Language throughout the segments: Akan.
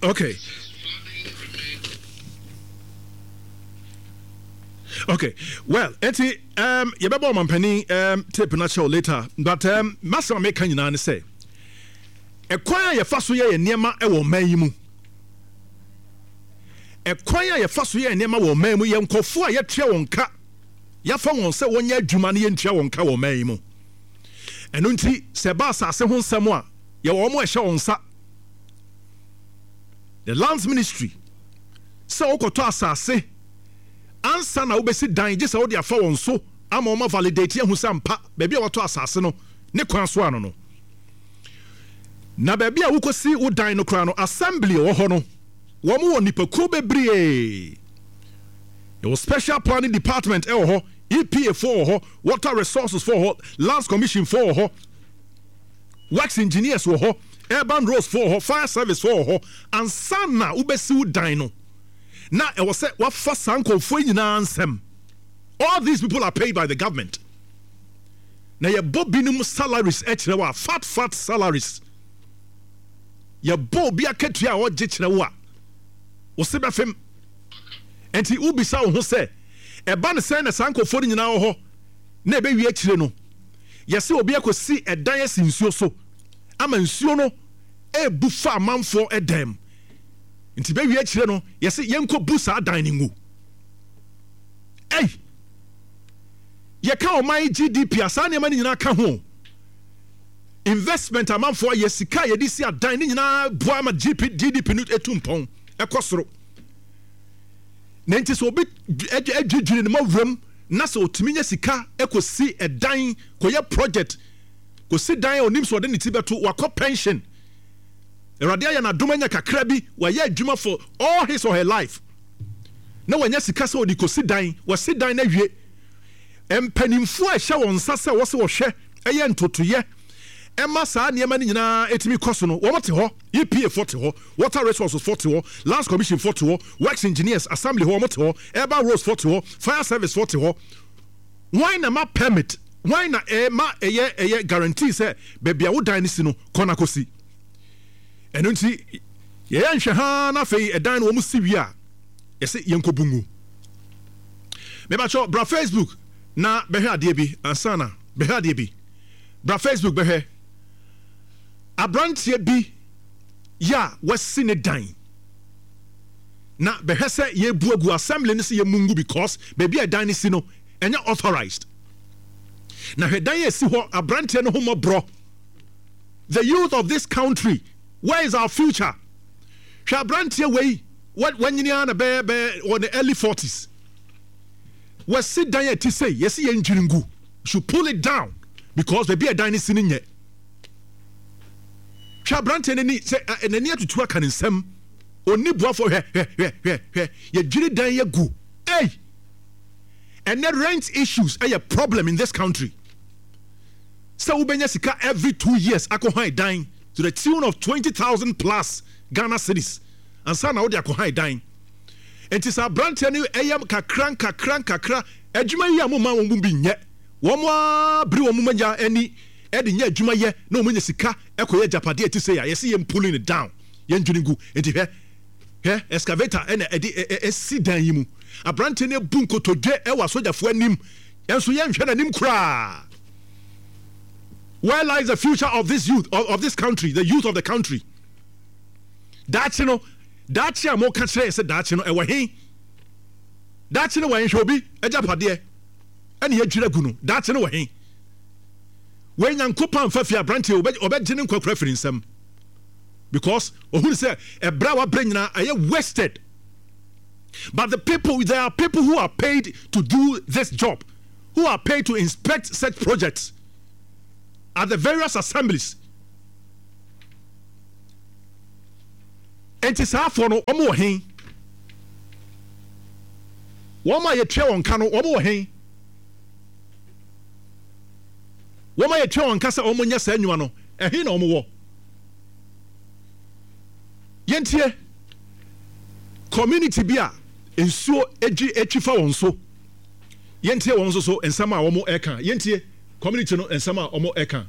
Okay. Okay. Well, enti yebebo mampani tape na show later, but master make nyina ne say ekwan ye faso ye niema e wo man yi mu. Ekwan ye faso ye niema wo man mu ye nkofo a ye twa won ka. Ya fa won se wonya adwuma ne ye ntwa won ka wo man yi mu. Eno nti se ba asase ho nsem a ye wo mo ehye won sa. The lands ministry so okoto asase ansa na wobesi dan je se wo de afa won so ama o validate ehu sampa baabi a woto asase no ne kwan so ano no na baabi a wukosi wo dan no kran no assembly wo ho no wo mo nipaku bebre there was special planning department e wo ho EPA for ho water resources for ho lands commission for ho works engineers for ho urban roads for ho fire service for ho ansa na wobesi wo dan no na e was say what for sanko for nyina ansem. All these people are paid by the government. Na ye bobinum salaries ekire wa fat salaries. Ye bo bia ketua wo je kire wa. Wo se befem. Enti ubisa wo ho se e ba ne say na sanko for nyina wo ho na e be wi akire no. Ye se obi akosi edan asinsuo so. Ama nsuo no e bufa amanfo edem. Nti be wi akire no yesi yenko busa dan ngu ei ye ka o mai GDP asa ne mani nyina ka ho investment amanfo yesika ye disi adan ni nyina boa ma GDP no etumpon ekosoro na nti so obi adwudwire ne mawram na so otimi nya sika ekosi edan koye project kosi dan onim so de ne tibeto wakọ pension Eradia ya na domanya kakra bi waye adwuma for all his or her life. Na wanya sika se odi kosi dan, wasi dan na wie. Empanimfo a hye won sase wo se wo hwe eye ntotoye. Emma saa niema ni nyina etimi koso no, wo mote ho, EPA 40 ho, water resources 40 ho, lands commission 40 ho, works engineers assembly ho mote ho, urban roads 40 ho, fire service 40 ho. Why na ma permit? Why na ma eye guarantee say baby a wo dan ni si no kona kosi. Eno nti ye nhwe ha na fei edan no mu siwi a yesi yenkobungu me ba cho bra Facebook na behwe ade bi ansana behwe ade bi bra Facebook behwe abrantie bi ya wasi ne dan na behwe se ye buagu assembly ni se ye mungu because baby edan ni si no enya authorized na hedan ye si ho abrantie no ho bro the youth of this country. Where is our future? Shabrantie way when you are on the early 40s. We sit down here to say yes, you should pull it down because there be a dynasty in yet. Shabrantie and near to twerk and some only bua for her. You jiri down your go. Hey, and the rent issues are a problem in this country. So Ubenya Sika every 2 years, Akohai dying. To the tune of 20,000 plus Ghana cedis. And so now they are going dying. And it's a brand new AM kakran. Ejuma ya muma wumbi nye. Wamwa bri wamumanya any edi nye juma ye no mwenye sika eko ye japadi eti say ya yesi yem pulling it down. Yen juningu enti he excavator ene edi si dan yimu. A brand new bunko toje ewa soja fo anim. Enso yen hwe na nim kra. Where lies the future of this youth, of this country, the youth of the country? That's you know, that's ya mo katre say that's you know, ewa he. That's you know when shobi ejapade. Eni ye jira gunu. That's you know he. When yankopa mfafia branti obegene nkwa nsem. Because ohun say e bra wa branyina aye wasted. But the people, there are people who are paid to do this job, who are paid to inspect such projects at the various assemblies. And it's half for no omo hen. Woma ye twa won kano omo hen. Woma ye twa won kasa omo nya sa anwuma no. Ehe na omo wo. Yentie community bia ensuo etwifa won so. Yentie won so ensama a omo eka. Yentie community no ensama omo eka.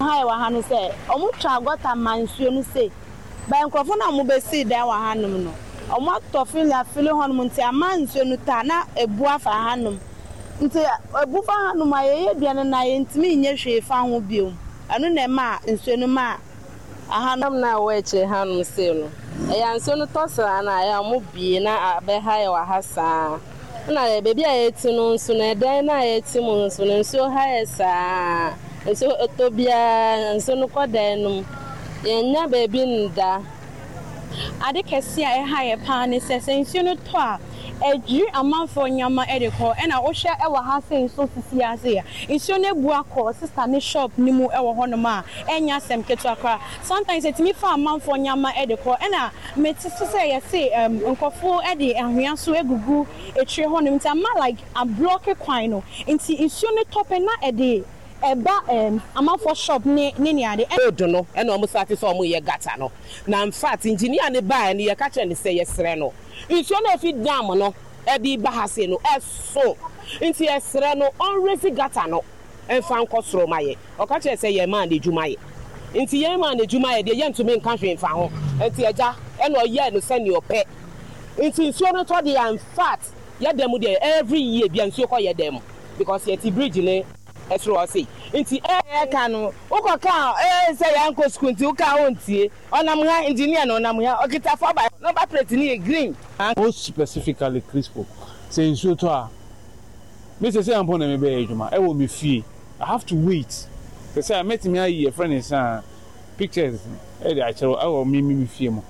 Hi wa hanu say omu twa gota mansuo no say ba nkrofo na mo besi dan wa hanum no omu atofin la fili honum nti amansuo no ta na ebu afa hanum nti ebu fa hanum ayeye bian na ye ntimi nye hwe fa ho biom anu na ma nsuo no ma ahanum na weche hanum say no ya nsuo no tosra na ya mo bie na be ha wa hasa na bebi a eti no nso na dan na eti mo nso no nsuo ha esa nso etobia nso no kodan no yenya bebi nda ade kese a ha ye pa ne se nsuo no to a ejiri amanfo nyama edeko e na wo hwe e wa ha se nso sisi ase ya nsuo no ebu akọ sister ne shop ni mu e wo hono ma enya sem ketu akra sometimes etimi fa amanfo nyama edeko e na metisi se ye se nkofo e de ahwea so egugu etire hono nti ama like a block kwan no nti nsuo no top na e de eba amanfo shop ne ade do no e na omo sati so omo ye gata no na in fact engineer ne ba ne ye ka che ne se ye sere no nsuo na fi dam no e di ba ha se no eso nti ye sere no on resi gata no enfa nkosoro maye o ka che se ye man de djuma ye nti ye man de djuma ye de ye ntumi nka hwe nfa ho nti eja e na oye no se ne ope nti nsuo no to de in fact ye dem de every year bia nsuo ko ye dem because ye ti bridge ne esro say nti ka no ukoka say yanko school nti uka ontie onam ha engineer no onam ha okita for by number plate ni green most specifically crispo say nsuo to a me say am pon na me be ejuma e wo me fie I have to wait say I met me ayi friend is pictures e dey achero I wo me fie mo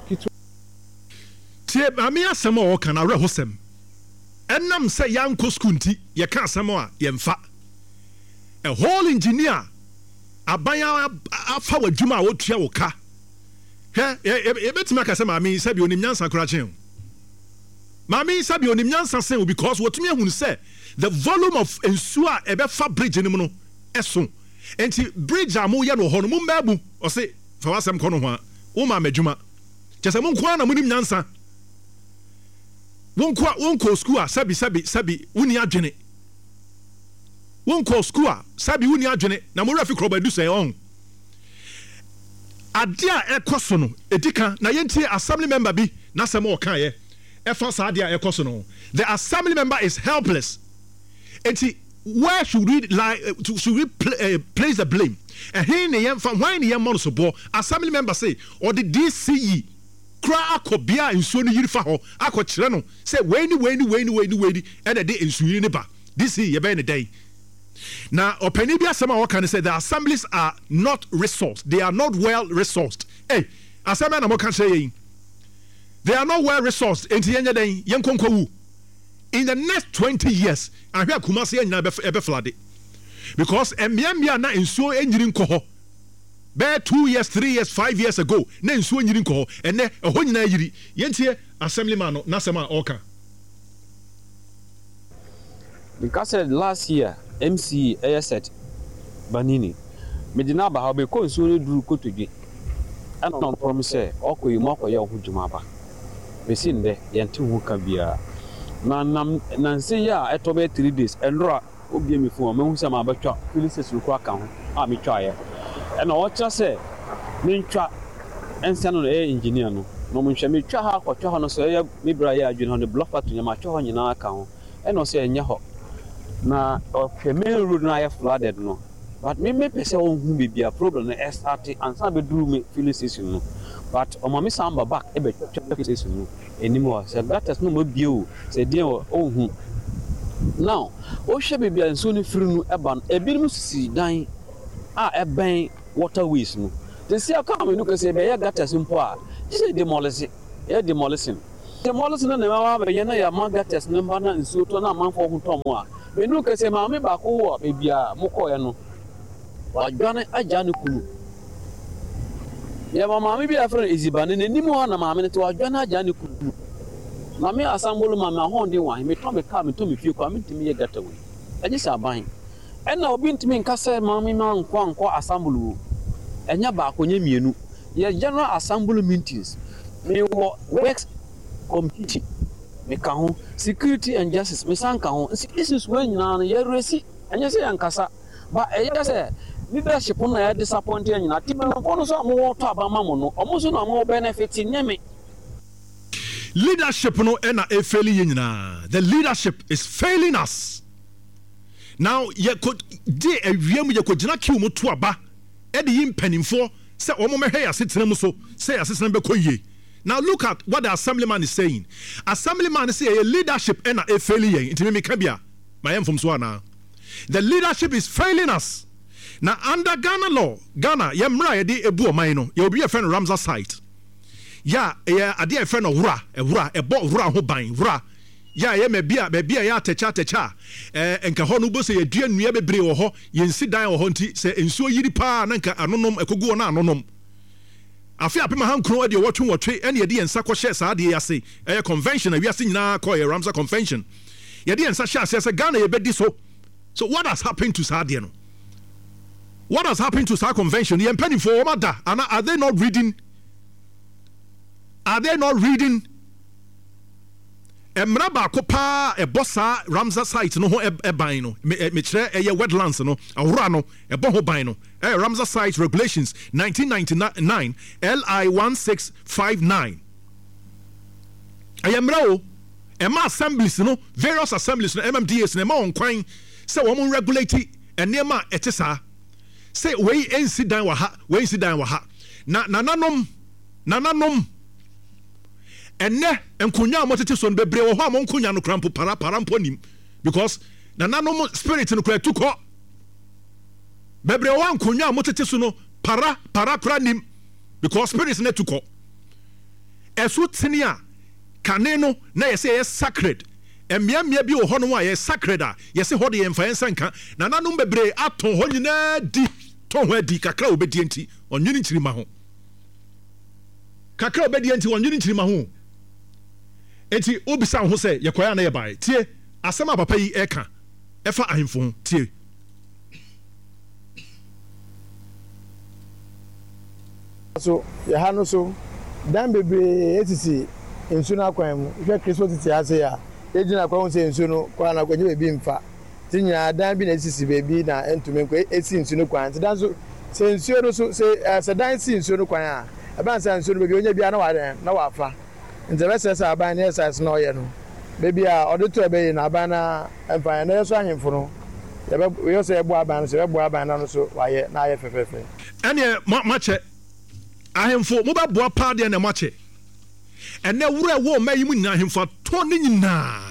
tie ami asem o kan awre hosem enam say yanko school nti ye ka asem a ye mfa a whole engineer abaya afa wadwuma wo tua wo ka he betima ka se maami sabi onim nyansa kura chen maami sabi onim nyansa sen because wotumi ehunu se the volume of ensua ebefa bridge nim no eso enti bridge amu ye no ho no mu mabu o se fa wasem kono ho a wo ma madwuma chese mu nko na munim nyansa wonko school a sabi woni adwene wonko school a sabi woni adwene na mo rafi kroba du say on ade a ekoso no edika na yentie assembly member bi na sem o kan ye efa sa ade a ekoso no the assembly member is helpless enti where should we place the blame and he ne yem fa why ne yem so bo assembly member say or the DCE kra akobia nsuo no yiri fa ho akokire no say we ni and the nsuo ni ba DCE ye be ne day. Now, Openibia Sama can say the assemblies are not resourced. They are not well resourced. Hey, Assembly can say they are not well resourced. In the next 20 years, I hear Kumasi and Nabe flooded because Mbiambia na insuo engineering koho. Bear 2 years, 3 years, 5 years ago, na insuo engineering koho, and ne a honina yiri. Yentie Assemblyman Nasema Oka. Because last year MC Ayset Banini medina ba ha be ko nsuo no duru kotodwe ana on promise okoyi makoye ohudwuma ba besi nde yente hu ka bia na nse ya eto be 3 days enra obi emi fu o mehu se ma betwa police ko aka ho a me twa ye na o cha se me ntwa ense no engineer no mo nhwe me twa ha akotwa ho no so ye me bra ye adwene ho ne block part nyama twa ho nyina aka ho o se enye ho na main road na flooded no but me pese on hu bibia problem na start ansa be duru me filling station no but o mama samba back e be filling station no anymore say that is no mo bio say dey on hu now o hwe bibia nso no firi no eba no ebi no sisi dan a eben waterways no they say aka me no ka say be ya gatas mpo a say demolish demolishing na ma ba ye na ya ma gatas no mba na nso to na manfo hu to mo a benu kese maame ba ko wo bebia mokoye no wadwane ajane kunu ya maame bi afre ezibane nanim ho na maame ne te wadwane ajane kunu na me asambolo maame ahonde wan me to me ka me to me fie kwa me ntimi ye gata we enye saban ena obi ntimi nka se maame ma nkwa asambolo enya ba akonye mienu ye general assembly meetings me works committee me ka ho security and justice me san ka ho this is when nyina no ye resi anya se yankasa ba eya se leadership no ya disappoint nyina ti me no so mo to abama mo no omo so no mo benefit nyeme. Leadership no ena e failing nyina. The leadership is failing us. Now ye could de awiem ye could gina kiw mo to aba e de yimpanimfo se omo mehwe asetena mu so se asetena be koyie. Now look at what the assemblyman is saying. Assemblyman is saying leadership ena e failing yen. Inti me kan bia my em from so na. The leadership is failing us. Now under Ghana law, Ghana ye mra ye de ebu oman no ye obi e friend Ramsar site. Ya ade e friend wura e bo wura ho ban wura. Ya ye me bia ya techa enka ho no bo se ye dua nnua bebre wo ho ye nsi dan wo ho nti se ensuo yiri pa na nka anonom ekogu na anonom. Afi apema hankro de wotwe ene de ensa ko share saa de yase convention we ase nyina call ye Ramsar convention. Ye de ensa share say Ghana ye bedi so. So what has happened to saa de no? What has happened to saa convention? Ye penny for omada and are they not reading? Are they not reading? Emra ba ko pa e bossa Ramsar site no ho e ban no me kire e wetlands no awura no e bo ho ban no Ramsar site regulations 1999 LI 1659 ayemra o ema assemblies no various assemblies no MMDAs no ema on kwan se wo mo regulate enema etesa se we ensi dan wa ha na nananom enne enkunya amotete so bebre wo ho am nkunya no krampo para mponim because nananom spirit no kra tuko bebre wo nkunya amotete so no para kranim because spirit no tuko esu tinia kane no na yese ye sacred emia bi wo ho no a ye sacred a yese ho de ye mfa ensanka nananom bebre aton ho nyina di ton ho adi kakra obedi enti onwini nchirima ho kakra obedi enti onwini nchirima ho enti obisa ho se ye koya na ye bai tie asema papa yi eka efa ahemfo tie so ye ha no so dan bebre etiti ensu na kwan mu hwe Christmas titi ase ya ejina kwan se ensu no kwa na kwanyi bebi mfa tinya dan bi na etisi bebi na entume ko esi ensu no kwan dan so se ensu no so se dan si ensu no kwan a eba se ensu no bebi onya bia na wafa interest aban na exercise no ye no bebi a odeto ebe na aban na emfa na yeso ahemfo no we yo se ebo aban so ebo aban na no so waye na aye fefefe ene mache ahemfo mo ba boa pa de na mache ene wura wo mayi mu nyina ahemfo to ne nyina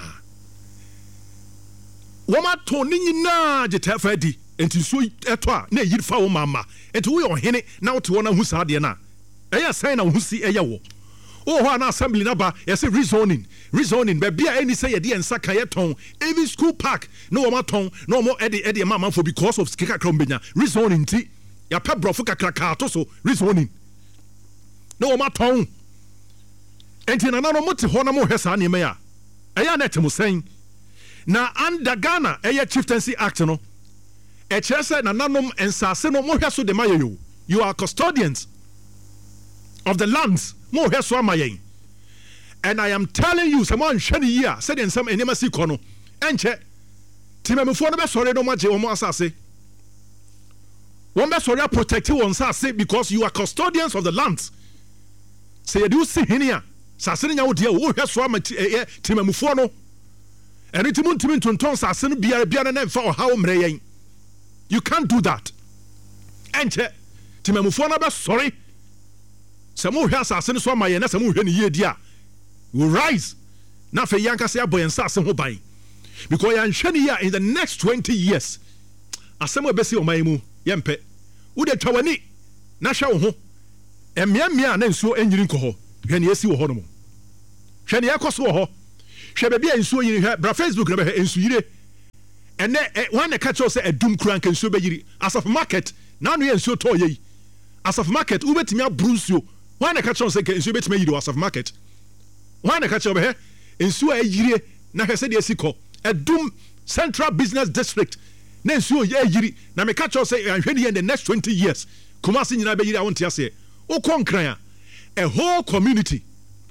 wo ma to ne nyina je tafa di enti so eto a na yiri fa wo mama enti wo yo hene na wo te wo na hu sa de na eya sai na wo si eya wo oh ho na assembly na ba yesi rezoning be bia any say ye de ensa kan ye ton even school park no wo ma ton no mo ede mama for because of skika krombenya rezoning ti ya pe brofo kakra to so rezoning no wo ma ton enti na no mo te ho na mo hwesa na me ya eya na temu sen na under Ghana eya chieftaincy act no e kire say na nanom ensase no mo hweso de mayeyo you are custodians of the lands mo hweso amayen and I am telling you someone hwani year said in some enema si kono enche timemfo no be sore no maje omo asase won be sore protect won asase because you are custodians of the lands say you see hinia sase nya wo de wo hweso amati timemfo no eni timuntimi tonton sase no bia na mfa o hawo mreyen you can't do that enche timemfo no be sore Samu has a sense of my and Samu Yedia will rise. Now for Yankasa boy and Sassam Hobai. Because I am Shania in the next 20 years. A summer Bessie or Maimu, Yampe. Would a Tawani, Nasha ho, and Miamia and so engineering coho, when you see Honomo. Shania Cosso, Shabby and so in her Facebook and Suide. And then one catch us a doom crank and Subay as of market, now we and so toy. As of market, Ubetimia Bruce you. Why na catch on say ensu betime yido as of market? Why na catch over here? Ensu a yire na hwese de asiko. Edum Central Business District. Na ensu ye yiri na me catch on say anhwede in the next 20 years. Kumasi nyina be yiri a wonte ase. O konkran a whole community.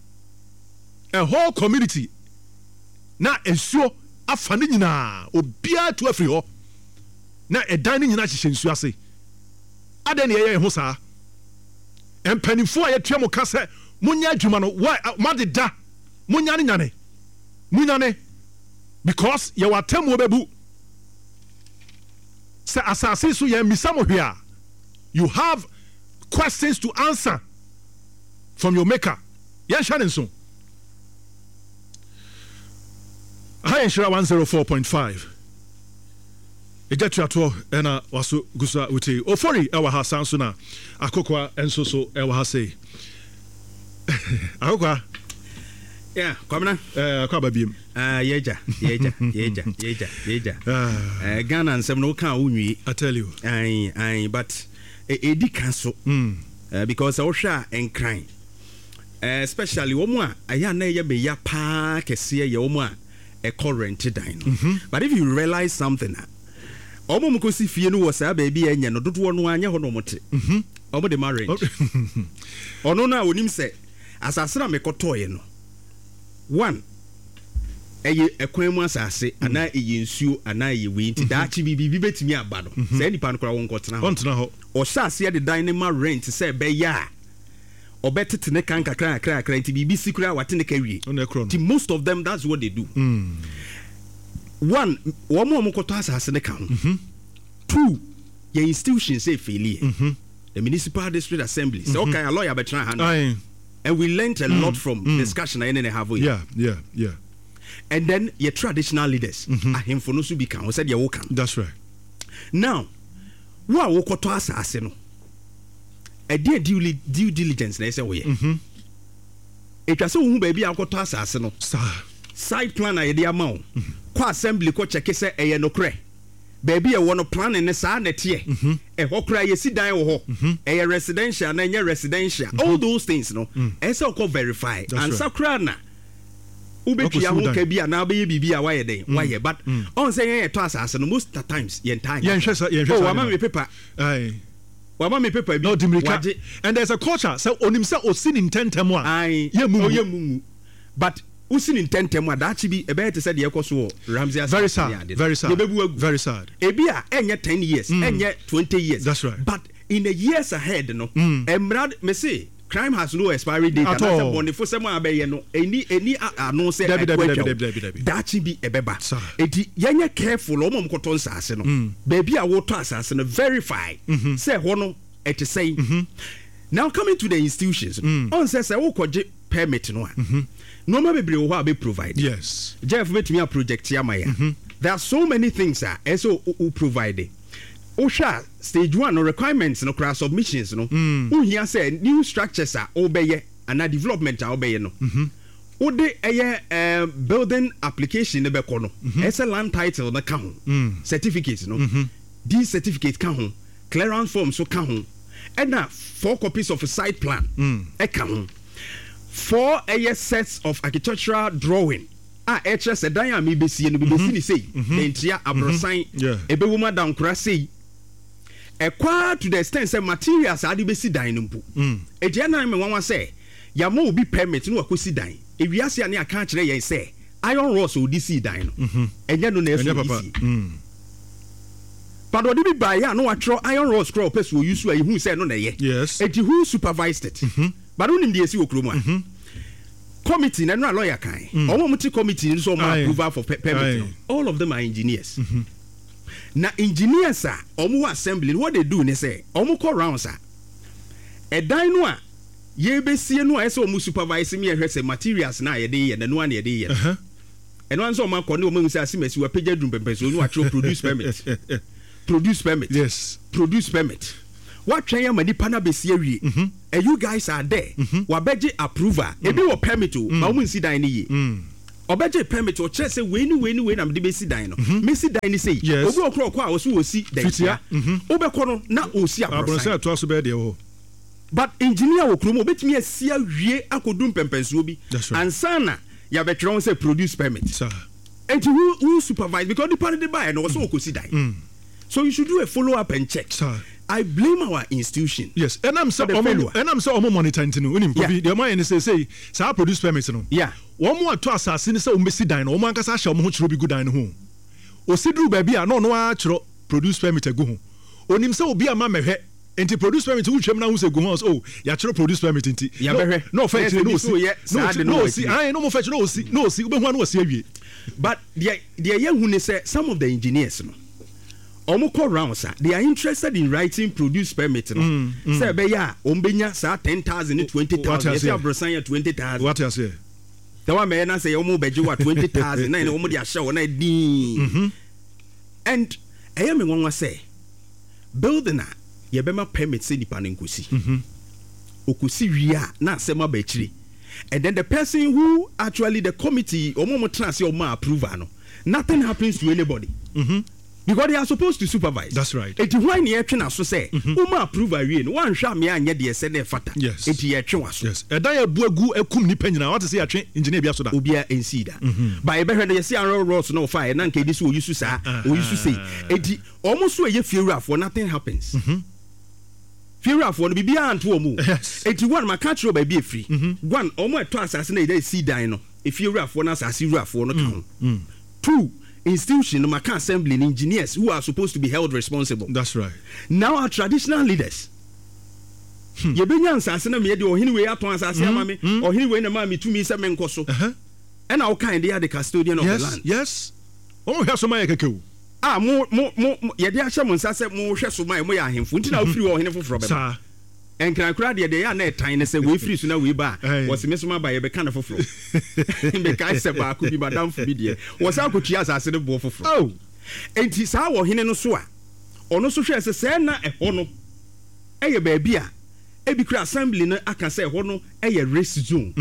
Na ensu afa ne nyina obia to afri ho. Na edan ne nyina hye ensu ase. adan ne yɛ ho saa mpanimfoɔ a yɛtua mo ka sɛ munya adwuma no madeda munya ne nyane because yɛwɔ atemmuo bɛbu sɛ asase so yɛn misa mo hwɛ a you have questions to answer from your maker yɛnhwɛ ne nso aha yɛnhyira 104.5 ɛgya tuatoɔ ɛna waso gusa wote ofori ɛwɔ ha san so na akokoa ɛnso so ɛwɔ ha sei akokoa yeah kwamna akwa babiem yeja Ghana nsɛm no ka wonwie I tell you but edi kan so because wohwɛ a enkran especially wo mu a aya na ye be ya pa kese ye wo mu a a current dan no but if you realize something omo mko si fie no wo saa baabi enye no dodo no anya ho no mote omo de marriage ono na onim se asase na mekotoye no one eye ekwan mu asase ana eye nsuo ana eye we nti daachi bibi betimi aba no se nipa no kora won kotena ho o sase de dan ne ma rent se be ya obetete ne kan kakra nti bibi sikura wate ne kawie ti most of them that's what they do one wo mo koto asase ne kan two your institutions say failure the municipal district assembly say okay a lawyer betra hand and we learned a lot from discussion and have yeah and then your traditional leaders ahemfo no so bi kan said you can that's right now wo koto asase no a due diligence na say we etwa se wo hu ba bia koto asase no side plan na ye de ama wo kwa assembly ko check say eye no kre baby e wono plan ne saa netie e hokra ye si dan wo ho e residential na nya residential all those things no e say ko verify and sakra na ubetwa ho ka bia na ba ye bibia wa ye den wa ye but on say ye to asase no most of the times ye time ye hwesa wa ma me paper wama me paper bi no dimrika and there's a culture so onim say osin intentem a ye mumu but usin intentem a dachi bi e be te say de ekoso Ramsey very sad very sad ebi a enye 10 years enye 20 years that's right but in the years ahead no emrad me say crime has no expiry date and that's a bonifo sem abeye no any no say dachi bi ebeba enti yenye careful omom koton sase no baby a wo to asase no verify say ho no et say now coming to the institutions on say wo koje permit no no ma bebre wo be provide yes Jeff metimi a project ya maya there are so many things so provide Osha stage 1 no requirements no class submissions no uhia say new structures obeye and development obeye no ode eye building application ne be ko no ese land title na ka ho certificate no this certificate ka ho clearance form so ka ho and 4 copies of a site plan e ka ho 4 eye sets of architectural drawing HS dan am besie no besie ni sei entia abrosan ebewuma dankura sei ekwa to the extent say materials ade besi dan no mpu etia na me wanwa say ya mo obi permit no akosi dan ewiase ane aka kire yen say iron rods odi si dan no enye no na efu isi but odi bi buy ya no atro iron rods scroll person o use ayi hu say no na ye yes eti who supervised it but onim de esi okromu a committee na no lawyer kan omo muti committee so ma approval for permit all of them are engineers na engineers omo assembly what they do ne say omo call rounds e dan no a ye besie no a say omo supervise me ehwese materials na ye de ye na no an ye de ye eno an so omo akọ ne omo say asimasi wa page drum pempeso no atro produce permit yes produce permit what train ya mani pana besie wie and you guys are there wa beje approval ebi wo permit o ma omo nsi dan ne ye obeje permit o chere say we ni na me besi dan no me si dan ni say obi okro a wo si dan ya obekọ no na o si abronsa to aso be de wo but engineer wo kro mo betimi asia wie akodum pempenso bi ansana ya betron say produce permit and who supervise because the party buy no so okosi dan so you should do a follow up and check I blame our institution. Yes, and I'm so monitoring to know. The man say I produce permits no. Yeah. One more to assassin say umbesi dan no. One kasa shall mo chiro bi good dan ho. O sidru baby no actually produce permit go ho. Onim say obi ama mehwe enti produce permit wo twam na wo se go house oh ya kyerɛ produce permit enti no offense no see no mo fetch no see wo be hu na wo see awie but the hu ne say some of the engineers no omo call rounds they are interested in writing produce permit no say be ya ombenya sa 10,000 to 20,000 say abrosan 20,000 what you say the one man say omo beji wa 20,000 na omo dia show na din and I me won say building ye be ma permit say nipa nkosi okusi wia na asema ba chiri and then the person who actually the committee omo trans omo approval no nothing happens to anybody because they are supposed to supervise. That's right. Eti why ni etwe na so say omo approve awie no wan hwa me anye de se na fata eti etwe waso yes eda ya bu agu akum ni panyina what say atwe engineer bia so da obia ensi da ba e be hwe de say anro roads no fire na nka edi so oyisu sa oyisu say eti omo so ye fiewura for nothing happens fiewura for no bibia anto omo eti one maka tro ba bia free one omo eto asase na e see dan no e fiewura for na asase wura for no kan two institution maka assembly engineers who are supposed to be held responsible. That's right. Now our traditional leaders ye benya nsase na me de ohini we aton asase ama me ohini we na ma me tumi se me nkoso and how kind they are the custodian of the land. Yes omo hwe so ma ye kekewu mo ye de ahye mo nsase mo hwe so ma mo ya ahemfo ntina ofiri wo ohini foforo be en kra de ya na etan ne se we free so na we ba was me so ma ba ye be kan foforo be kai se ba ku bi madam fu bi de was akotua asase ne bo foforo oh enti sa wo hene no so a ono so hwe se na eho no eye ba bia e bi kra assembly no aka se eho no eye risk zone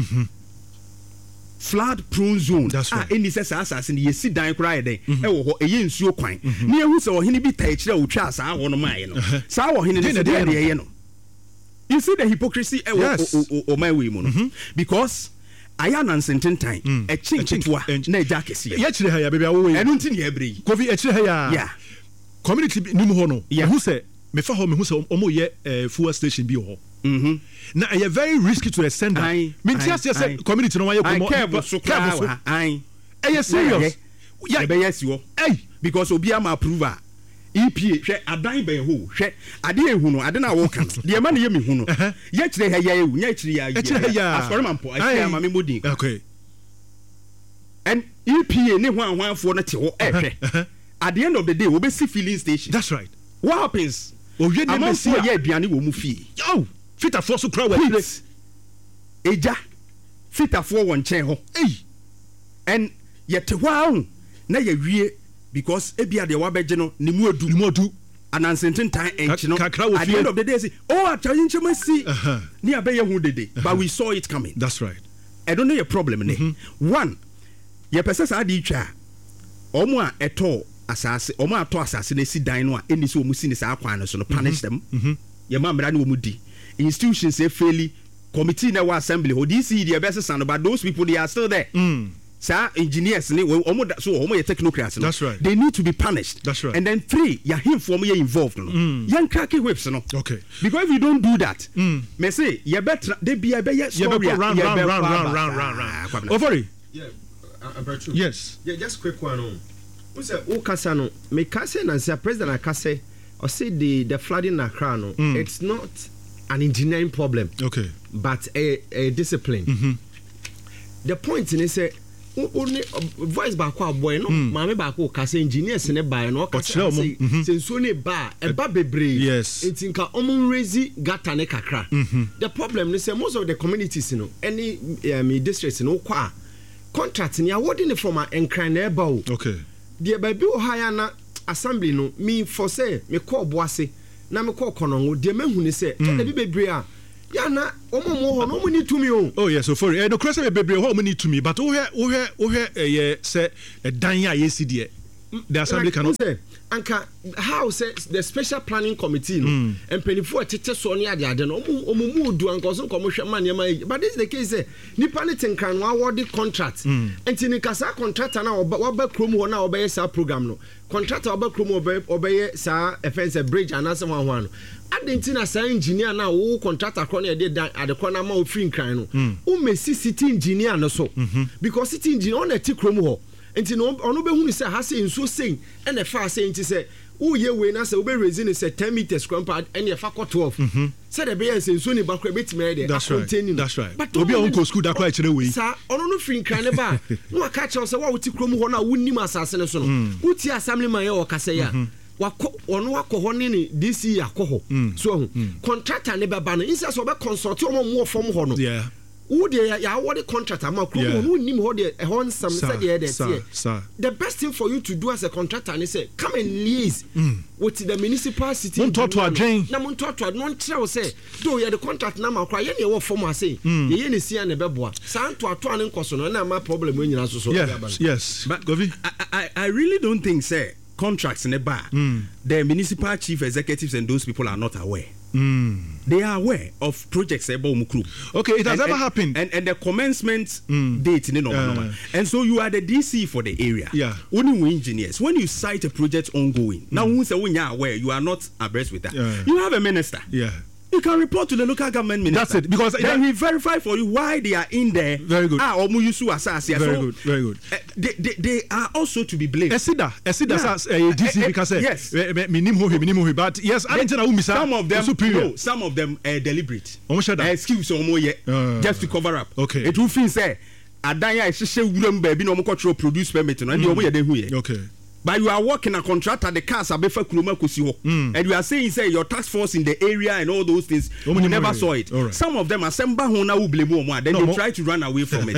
flood prone zone eni se sa asase ne yesi dan kra ye den e wo ho eye nsuo kwan ne ehu se wo hene bi ta kire wo twa sa ho no mai no sa wo hene ne de ye no. You see the hypocrisy o my way mono because I am uncertain time a chinchitwa na jakesi ye kire ha ya bebia wo enu nti ne ebre kofi e kire ha ya yeah community ni mu ho no who say me fa ho me hu say omo ye fuel station bi ho na e very risky to extend that me ti say community no wa ye komo careful so ai e serious ya be yes wo because obi am approval EPA hwe adan be ho hwe ade ehu no ade na wo kan de ma na ye me hu no ye kire ha ya ehu nya kire ya asori mampo akia ma me modin okay and EPA ne ho anwanfo no te ho hwe at the end of the day we be see filling station. That's right. What happens owie ne be see ye aduane wo mu fie oh fitafo so kra wa kire eja fitafo won chen ho and ye te ho na ye wie because ebia de wabeje no ni mu adu anansentin time enchi no at the end of the day say oh achayin chema si ni abeye hu dede but we saw it coming. That's right. I don't know your problem ne one ye pese sa di twa omo a eto asase omo ato asase na si dan no a eni so omo si ni sa akwan no so no punish them ye ma mra na omo di institutions say fairly committee na wa assembly ho DC the best son but those people they are still there sir engineers so omo technocrats no. That's right. They need to be punished. That's right. And then three ya him for me involved no yan cracking whips no okay because if you don't do that me say you better they be a be story round over yes yeah just quick one on who say o kasa no me kasa na say president akase or say the flooding in Accra no it's not an engineering problem okay but a discipline the point is say only voice back boy no mama back kasa engineers ne buy no kasa say senso ne ba e ba bebre yes it inka omo raise gata ne kakra the problem is say most of the communities no any districts no kwa contract ni awarding from an encran eba o okay the baby o hire na assembly no me for say me call boase na me call konongo de mehu ni say the baby bebre a yana omo ho no mo ni tumi o oh yes so for no cross be bebre ho mo ni tumi but wo he say dan ya yesi de the assembly cannot say anka how say the special planning committee no empenifu atete so ne ade no omo mu du anka so komo hwe man yema but this is the case say nipa ne tenkan no award contract enti kasa contractor na oba krom ho na obeye sa program no contractor oba krom obeye sa offense bridge anase ho no adentina sa engineer na wo contractor kro na de dan ade kro na ma ofin kran no o mesi city engineer no so because city engineer on eti krom ho enti no ono be hunu se ha se nso sein ene fa se enti se who ye we na say we raising say 10 meters scrampa and ye fa 12 say the be say nsuo ni ba kra betime dey containing that's right but obi a won school da kra kire we sa ono no free nkran ne ba no aka che say wa wuti krom ho na wunnim asase ne so no wuti assembly man ye wo kase ya ono akọ ne ne DC akọ ho so contractor ne baba no instead so be consult o mo form ho no yeah who dey ya what contractor am krom no nim ho dey hon some say the best thing for you to do as a contractor and say come and liaise with the municipal city na mon toto no tell say do you the contract na ma kwa ye ne wo form say ye ne sia ne beboa san to ato an nkoso no na ma problem nyina so yes but Govi I really don't think say contracts in the bar the municipal chief executives and those people are not aware. They are aware of projects about Mukru. Okay, it has ever happened. And the commencement date, and so you are the DC for the area. Yeah. Only we engineers. When you cite a project ongoing, now when you are aware, you are not abreast with that. You have a minister. Yeah. You can report to the local government minister. That's it. Because then he verify for you why they are in there. Very good. Very good. They are also to be blamed. Esida DC because yes. Minimum but yes, some of them deliberate. Excuse just to cover up. Okay. It will feel say adanya ehye wuram ba bi na omko produce permit no and they omo ye hu ye. Okay. But you are working a contractor, the cars are befa kuloma kosi and you are saying say your task force in the area and all those things, you never saw it. Right. Some of them are semba hona who blame more, then they try to run away from it.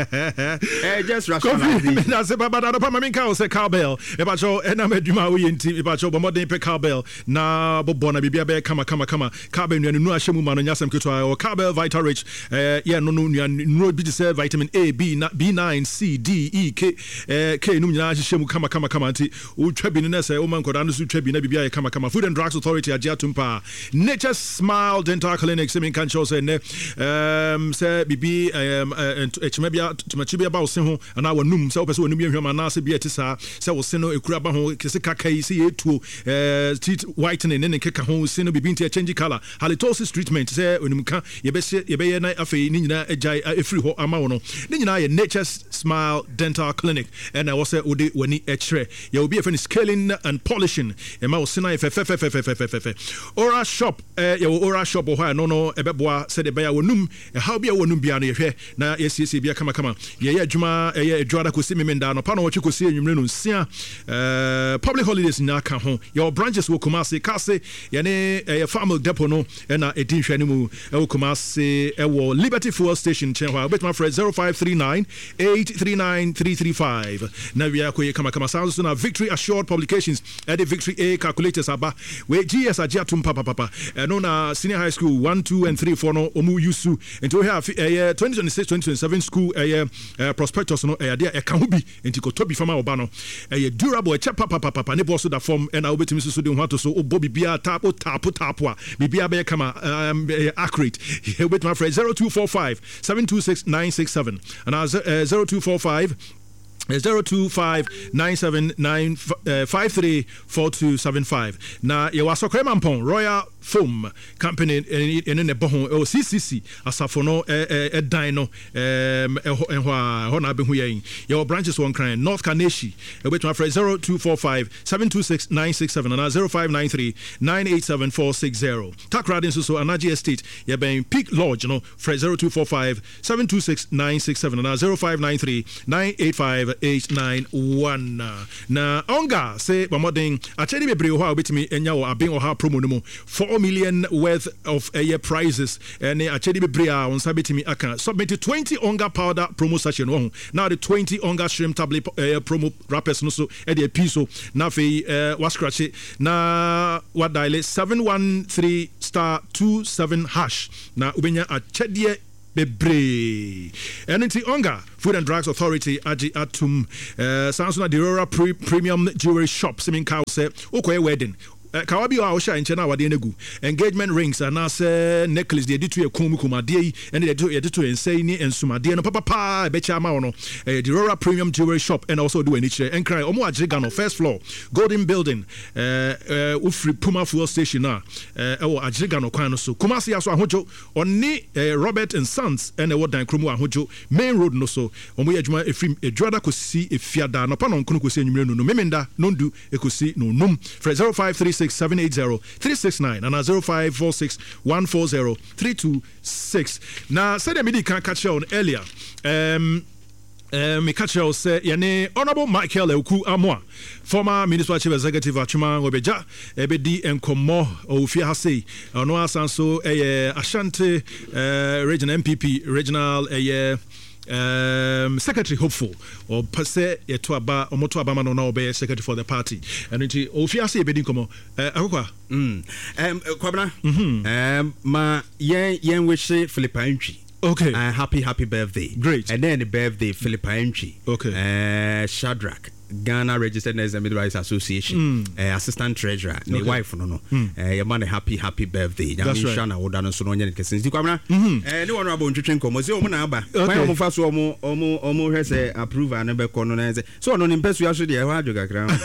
Just rationalize. That's about Pamaminka say cowbell. Ebacho enameduma uyinti ebacho bomode pe cowbell na bobona bibia be kama cowbell nu ashemu mano nyasem ketwa or cowbell Vital Rich no bi say vitamin A, B9, C, D, E, K nu nyina ashemu kama Utrebi Nessa, Oman Kodanus, Utrebi, Nebia, Kama, Food and Drugs Authority, Ajatumpa, Nature Smile Dental Clinic, Semin Cancho, say, Bibi, Chimabia, Machibia Bausin, and our Num, so Peso, Nubian, Manasa, Beatisa, so Seno, Ekrabaho, Kisaka, KC, teeth whitening, and Kekahon, Sino, Bibinti, change color, halitosis treatment, say, Unumka, Yebena, Afe, Nina, Efriho, Amaono, Nina, Nature Smile Dental Clinic, and I also Udi, when he there will be a friend scaling and polishing. Ora shop, Ora shop or no, Ebeboa said a bear wonum, a how be a wonum biano here. Now, yes, be a kama. Juma, a Joda Kusimenda, no Pano, what you could see in Sia. Public holidays in Naka home. Your branches will come say, Case, Yane, a farmer depono, and a tinshanimu, Elcomase, a Liberty Fuel Station, Chenwa, with my friend 0539 839 335. Navia Kama. Sounds on Victory Assured Publications at the Victory A calculators aba where GS Ajatum Papa and on senior high school 1, 2, and 3 for no Omu Yusu and to have 2026-2027 school prospectus no a Kahubi and Tikotobi Fama Obano a durable a chap papa ne boss da form and I'll bet Mrs. Sudin Hato so Bobby Bia tapwa Bibia Bekama accurate with my friend 0245 726 967 and 0245 02597953475 na ye wasokre mampon Royal Foam Company in the bohon o CCC asafono dino hona be huyen your branches one crying North Kaneshi with my friend 0245 726 967 and 0593 987460 Takradin so Anaji Estate ye ben Peak Lodge no friend 0245 726 967 and 0593 985 891 na onga say bamodin achedi bebre ho obetimi enya wo abin o ha promo no 4 million worth of prizes and achedi bebre a on sabetimi aka submit 20 onga powder promo session wo now the 20 onga shrimp tablet promo wrappers no so e dey piso na fe was scratch na what dial 713*27# na ubenya achedi bebre NNT Onga Food and Drugs Authority Aji Atum Samsung Dirora Premium Jewelry Shop Simin Cow say Okoye Wedding kawabi a osha enche na wade negu engagement rings and as necklace de ditu ekum kumade yi and de ditu ensei ni ensumade no papa be cha ma wono the Rora Premium Jewelry Shop and also do any chere enkrai omo agriga no first floor Golden Building ufri Puma Fuel Station na ewo agriga no kwan no so Kumasi aso ahojo oni Robert and Sons and ewo dan kromu ahojo main road no so omo ye adwuma efrim edwada kosi efiada no pa no nkono kosi enwumre no memenda nondu ekosi no num for 0536780369 and 0546140326 na said me di kan catch on earlier me catch you say yani Honorable Michael Eku Amwa former Municipal Chief Executive Achuma Obeja ebedi enkomo ofia hase ono asanso Ashanti regional MPP regional secretary hopeful or pase yeto aba omoto aba no na obe secretary for the party and nti ofia se ebedi enkomo akokwa kwabna ma yen wish Philippa Ntwi. Okay. Happy birthday. Great. And then the birthday, Philippa Ntwi. Okay. Shadrach, Ghana Registered Nurses and Midwives Association, Assistant Treasurer, the wife, no. Your man, happy birthday. That's right. Shana would done so no one can see. No one about to drink almost. Omo first omo has approve and never colonize. So no impress you actually. I had your ground.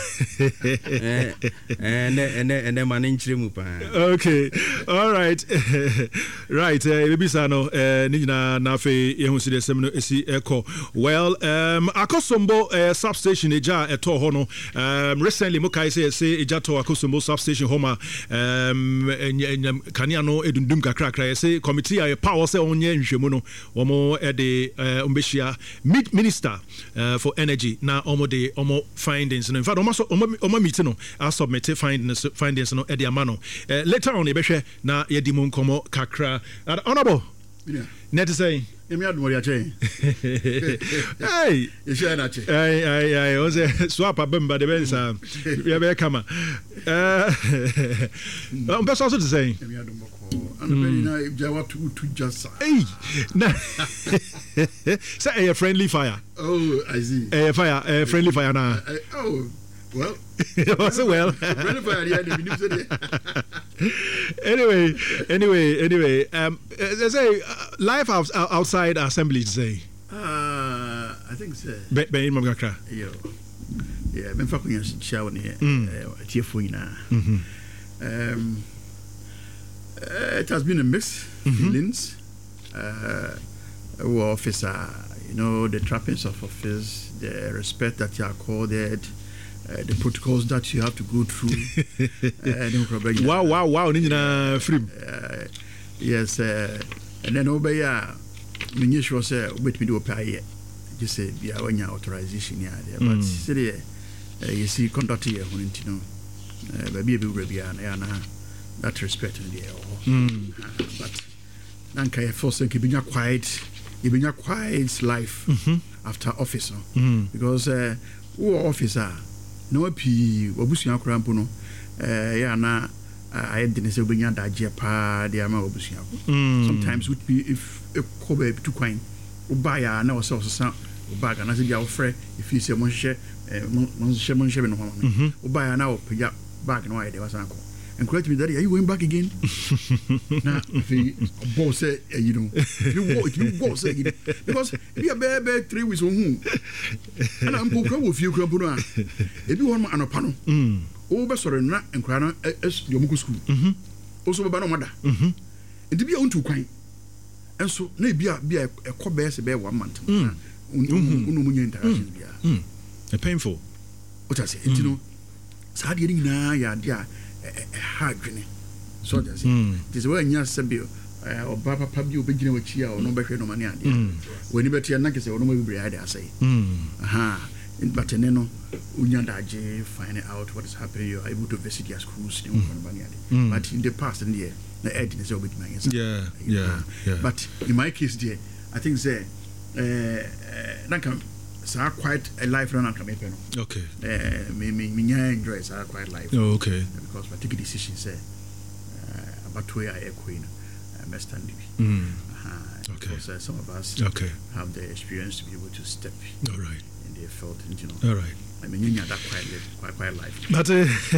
And then man in Chimupa. Okay. All right. Right. Baby Sano. Nina Nafe. Yehusi Semino Esi Echo. Well, Akosombo substation eja eto hono. Recently, Mukai say eja to Akosombo substation homa. Kaniano edundum kakra. Say committee a power say onye nhwemuno. Omo the Umbeshia Minister for Energy. Na omo findings. In fact, omo meeting no. I submit findings no edi amano. Later on, ebehwe na yedimu nkomo kakra. Honorable. Yeah. Net to say. Hey, you share that. I was a swap a bumba the best. We have a camera. I'm best also to say. And to just say a friendly fire. Oh, I see. A fire, a friendly fire now. Oh, well. Also, well. Anyway. They say life outside assembly. Say. I think so. Ben Magakra. Yeah, Ben Fakunya show near Tiafuina. It has been a mixed feelings. Officer, the trappings of office, the respect that you are accorded. The protocols that you have to go through. Wow, Ninja free. Yes, and then Obaya, Minish was with me to pay. Just say, yeah, when your authorization, yeah, but see, you see, conduct here, baby, that respect in the air. But Nanka, for sake, you've been a quiet life after office, because officer. No P. Obusia Crampono, na I didn't say bring out that jepa, the ama Obusia. Sometimes would be if a cobe too quaint, Ubaya, now so some bag, and I said, your friend, if you say Monsieur, Monsieur, Ubaya now, pay up back and why there was uncle. And correct me, Daddy, are you going back again? Now, boss said, you boss said, because we are bare 3 weeks on whom. And I'm going to go with you, Crabuna. If you want an panel, over Sorena and Crana as your Muku school. Also, about mother. And to be on too kind. And so, maybe a cobbers a bear 1 month. A painful. What I say, sad getting now, yeah. Hard journey. So that's it. This way, yes, Sabio, or Papa Pabio beginning with Chia or no better no money. When you better not say, or no maybe I say. Aha. But then, Unyanda find out what is happening. You are able to visit your schools. But in the past, and the editing is always my answer. Yeah. But in my case, dear, I think say, so quite a life run after me. Okay. Me enjoy so quite life. Oh, okay. Because I take a decision say about where I queen must stand. Okay. Because some of us have the experience to be able to step. All right. In the field, All right. I mean, you that quite life. But